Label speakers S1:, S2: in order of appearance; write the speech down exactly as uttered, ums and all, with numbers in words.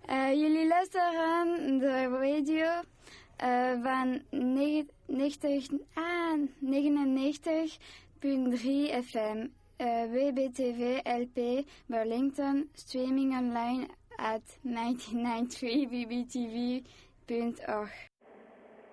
S1: Uh, jullie luisteren de radio uh, van negentig, ah, negenennegentig punt drie F M. Uh, W B T V L P Burlington, streaming online at nine nine three b b t v punt org.